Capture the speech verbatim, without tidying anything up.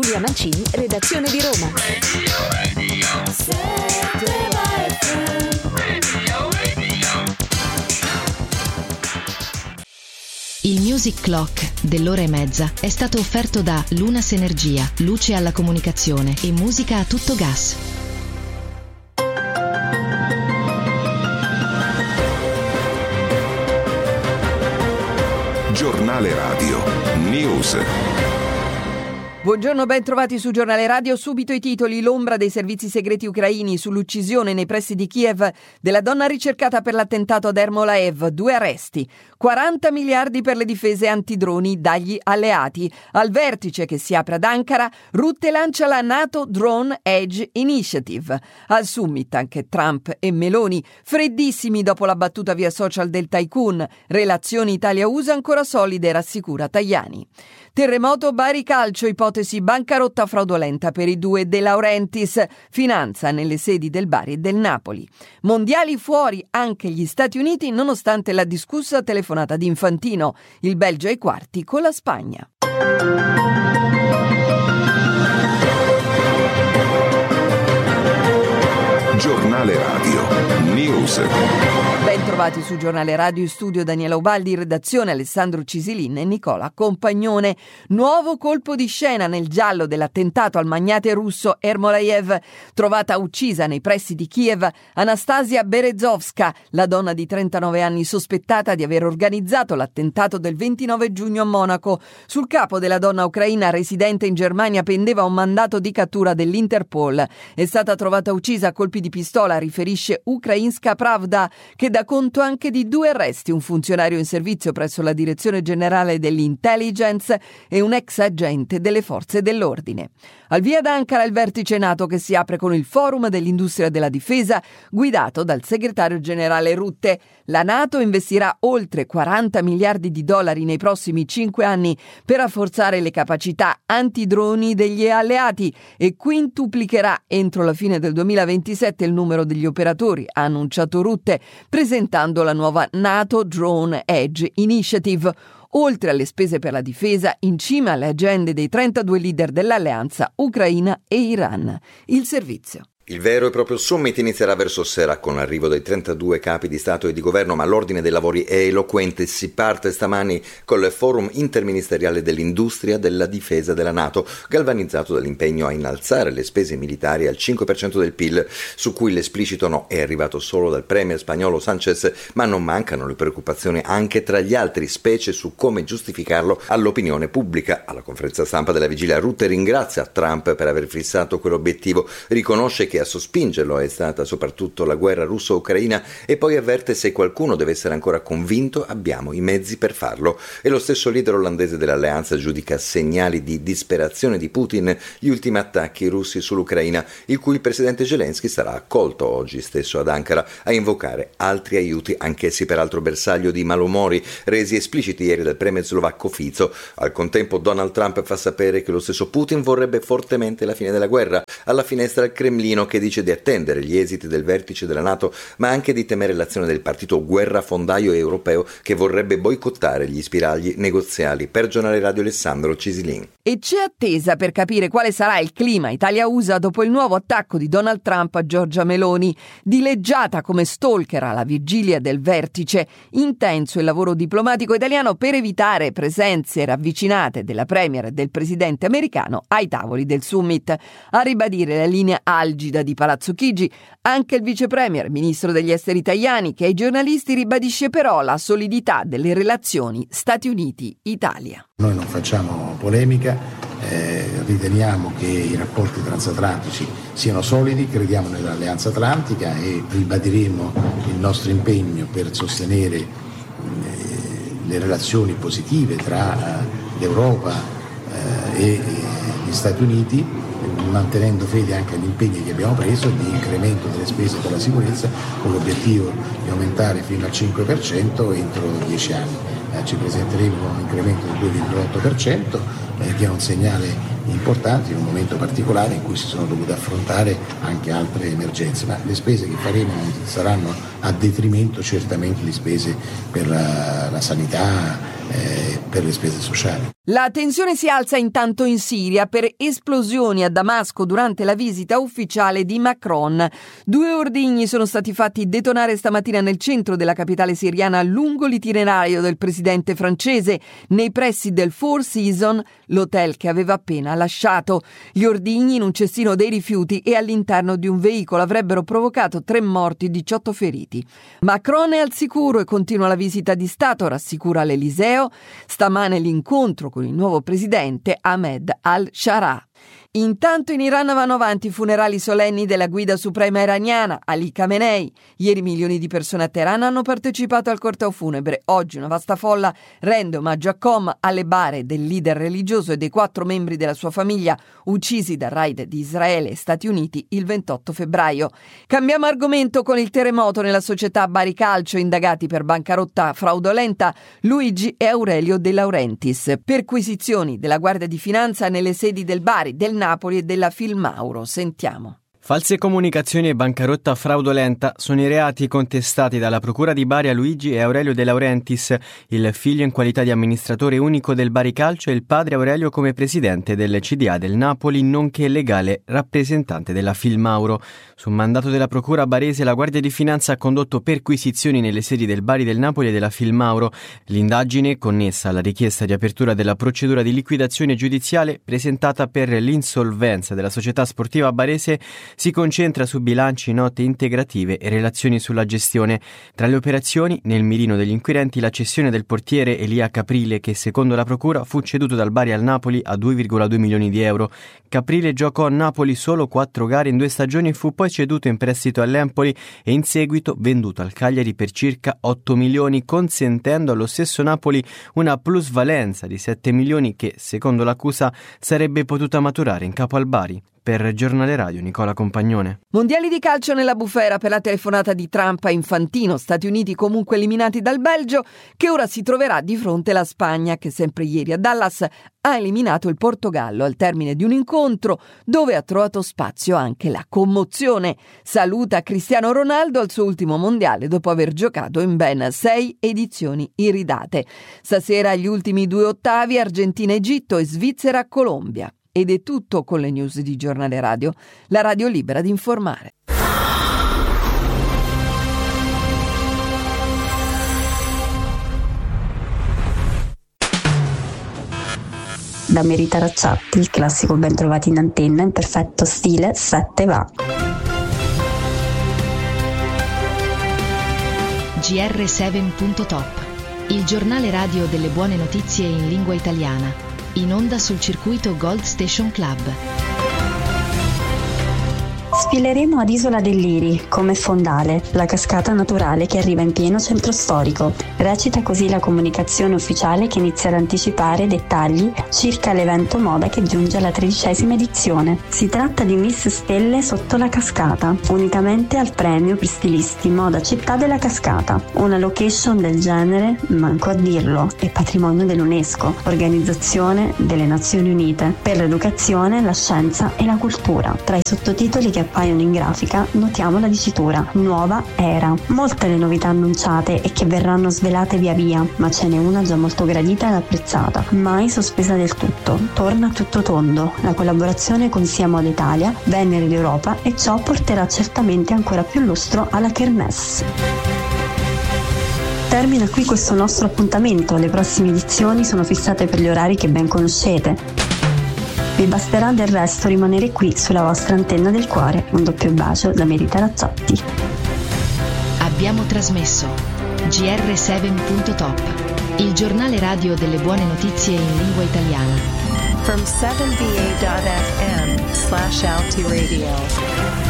Giulia Mancini, redazione di Roma. Il Music Clock dell'ora e mezza è stato offerto da Lunas Energia, luce alla comunicazione e musica a tutto gas. Giornale Radio News. Buongiorno, ben trovati su Giornale Radio. Subito i titoli. L'ombra dei servizi segreti ucraini sull'uccisione nei pressi di Kiev della donna ricercata per l'attentato ad Ermolaev. Due arresti. quaranta miliardi per le difese antidroni dagli alleati. Al vertice che si apre ad Ankara, Rutte lancia la NATO Drone Edge Initiative. Al summit anche Trump e Meloni, freddissimi dopo la battuta via social del tycoon. Relazioni Italia-U S A ancora solide, rassicura Tajani. Terremoto Bari Calcio, ipotesi bancarotta fraudolenta per i due De Laurentiis, finanza nelle sedi del Bari e del Napoli. Mondiali fuori anche gli Stati Uniti nonostante la discussa telefonata di Infantino, il Belgio ai quarti con la Spagna. Giornale Radio News. Ben trovati su Giornale Radio, in studio Daniela Ubaldi, in redazione Alessandro Cisilin e Nicola Compagnone. Nuovo colpo di scena nel giallo dell'attentato al magnate russo Ermolaev. Trovata uccisa nei pressi di Kiev Anastasia Berezovska, la donna di trentanove anni sospettata di aver organizzato l'attentato del ventinove giugno a Monaco. Sul capo della donna ucraina residente in Germania pendeva un mandato di cattura dell'Interpol. È stata trovata uccisa a colpi di pistola, riferisce Ukrainska Pravda, che dà conto anche di due arresti, un funzionario in servizio presso la Direzione Generale dell'Intelligence e un ex agente delle forze dell'ordine. Al via d'Ankara il vertice NATO che si apre con il Forum dell'Industria della Difesa guidato dal segretario generale Rutte. La NATO investirà oltre quaranta miliardi di dollari nei prossimi cinque anni per rafforzare le capacità antidroni degli alleati e quintuplicherà entro la fine del duemilaventisette il numero degli operatori, ha annunciato Rutte, presentando la nuova NATO Drone Edge Initiative. Oltre alle spese per la difesa, in cima alle agende dei trentadue leader dell'alleanza, Ucraina e Iran. Il servizio. Il vero e proprio summit inizierà verso sera con l'arrivo dei trentadue capi di Stato e di Governo, ma l'ordine dei lavori è eloquente. Si parte stamani con il forum interministeriale dell'industria della difesa della NATO, galvanizzato dall'impegno a innalzare le spese militari al cinque per cento del P I L, su cui l'esplicito no è arrivato solo dal premier spagnolo Sánchez, ma non mancano le preoccupazioni anche tra gli altri, specie su come giustificarlo all'opinione pubblica. Alla conferenza stampa della vigilia Rutte ringrazia Trump per aver fissato quell'obiettivo, riconosce che a sospingerlo è stata soprattutto la guerra russo-ucraina e poi avverte: se qualcuno deve essere ancora convinto abbiamo i mezzi per farlo. E lo stesso leader olandese dell'alleanza giudica segnali di disperazione di Putin gli ultimi attacchi russi sull'Ucraina, il cui il presidente Zelensky sarà accolto oggi stesso ad Ankara a invocare altri aiuti, anch'essi peraltro bersaglio di malumori resi espliciti ieri dal premier slovacco Fico. Al contempo Donald Trump fa sapere che lo stesso Putin vorrebbe fortemente la fine della guerra. Alla finestra il Cremlino che dice di attendere gli esiti del vertice della NATO, ma anche di temere l'azione del partito guerrafondaio europeo che vorrebbe boicottare gli spiragli negoziali. Per Giornale Radio Alessandro Cisilin. E c'è attesa per capire quale sarà il clima Italia-U S A dopo il nuovo attacco di Donald Trump a Giorgia Meloni. Dileggiata come stalker alla vigilia del vertice, intenso il lavoro diplomatico italiano per evitare presenze ravvicinate della premier e del presidente americano ai tavoli del summit. A ribadire la linea algida di Palazzo Chigi anche il vice premier, ministro degli esteri Tajani, che ai giornalisti ribadisce però la solidità delle relazioni Stati Uniti-Italia. Noi non facciamo polemica, eh, riteniamo che i rapporti transatlantici siano solidi, crediamo nell'Alleanza Atlantica e ribadiremo il nostro impegno per sostenere eh, le relazioni positive tra eh, l'Europa eh, e gli Stati Uniti, mantenendo fede anche agli impegni che abbiamo preso di incremento delle spese per la sicurezza con l'obiettivo di aumentare fino al cinque per cento entro dieci anni. Eh, ci presenteremo con un incremento del due virgola otto per cento eh, che è un segnale importante in un momento particolare in cui si sono dovute affrontare anche altre emergenze, ma le spese che faremo saranno a detrimento certamente di spese per la, la sanità, eh, per le spese sociali. La tensione si alza intanto in Siria per esplosioni a Damasco durante la visita ufficiale di Macron. Due ordigni sono stati fatti detonare stamattina nel centro della capitale siriana lungo l'itinerario del presidente francese, nei pressi del Four Seasons, l'hotel che aveva appena lasciato. Gli ordigni in un cestino dei rifiuti e all'interno di un veicolo avrebbero provocato tre morti e diciotto feriti. Macron è al sicuro e continua la visita di Stato, rassicura l'Eliseo. Stamane l'incontro con il nuovo presidente Ahmed al-Sharaa. Intanto in Iran vanno avanti i funerali solenni della guida suprema iraniana, Ali Khamenei. Ieri milioni di persone a Teheran hanno partecipato al corteo funebre. Oggi una vasta folla rende omaggio a Qom, alle bare del leader religioso e dei quattro membri della sua famiglia uccisi dal raid di Israele e Stati Uniti il ventotto febbraio. Cambiamo argomento con il terremoto nella società Bari Calcio, indagati per bancarotta fraudolenta Luigi e Aurelio De Laurentiis. Perquisizioni della Guardia di Finanza nelle sedi del Bari, del Napoli e della Filmauro. Sentiamo. False comunicazioni e bancarotta fraudolenta sono i reati contestati dalla Procura di Bari a Luigi e Aurelio De Laurentiis, il figlio in qualità di amministratore unico del Bari Calcio e il padre Aurelio come presidente del C D A del Napoli, nonché legale rappresentante della Filmauro. Su mandato della Procura barese, la Guardia di Finanza ha condotto perquisizioni nelle sedi del Bari, del Napoli e della Filmauro. L'indagine, connessa alla richiesta di apertura della procedura di liquidazione giudiziale presentata per l'insolvenza della società sportiva barese, si concentra su bilanci, note integrative e relazioni sulla gestione. Tra le operazioni, nel mirino degli inquirenti, la cessione del portiere Elia Caprile, che secondo la procura fu ceduto dal Bari al Napoli a due virgola due milioni di euro. Caprile giocò a Napoli solo quattro gare in due stagioni e fu poi ceduto in prestito all'Empoli e in seguito venduto al Cagliari per circa otto milioni, consentendo allo stesso Napoli una plusvalenza di sette milioni che, secondo l'accusa, sarebbe potuta maturare in capo al Bari. Per Giornale Radio, Nicola Compagnone. Mondiali di calcio nella bufera per la telefonata di Trump a Infantino. Stati Uniti comunque eliminati dal Belgio, che ora si troverà di fronte alla Spagna, che sempre ieri a Dallas ha eliminato il Portogallo al termine di un incontro dove ha trovato spazio anche la commozione. Saluta Cristiano Ronaldo al suo ultimo mondiale dopo aver giocato in ben sei edizioni iridate. Stasera gli ultimi due ottavi: Argentina-Egitto e Svizzera-Colombia. Ed è tutto con le news di Giornale Radio, la radio libera di informare. Da Merita Racciatti, il classico ben trovati in antenna in perfetto stile sette va. G R sette punto top, il giornale radio delle buone notizie in lingua italiana. In onda sul circuito Gold Station Club. Sfileremo ad Isola del Liri, come fondale, la cascata naturale che arriva in pieno centro storico. Recita così la comunicazione ufficiale che inizia ad anticipare dettagli circa l'evento moda che giunge alla tredicesima edizione. Si tratta di Miss Stelle sotto la cascata, unicamente al premio per stilisti moda città della cascata. Una location del genere, manco a dirlo, è patrimonio dell'UNESCO, Organizzazione delle Nazioni Unite per l'educazione, la scienza e la cultura. Tra i sottotitoli che appaiono in grafica notiamo la dicitura Nuova Era. Molte le novità annunciate e che verranno svelate via via, ma ce n'è una già molto gradita ed apprezzata, mai sospesa del tutto. Torna a tutto tondo la collaborazione con Sia Moda Italia, Venere d'Europa, e ciò porterà certamente ancora più lustro alla Kermesse. Termina qui questo nostro appuntamento, le prossime edizioni sono fissate per gli orari che ben conoscete. Vi basterà del resto rimanere qui sulla vostra antenna del cuore. Un doppio bacio da Merita Racciatti. Abbiamo trasmesso G R sette punto top, il giornale radio delle buone notizie in lingua italiana. From seven v a dot f m slash alti radio.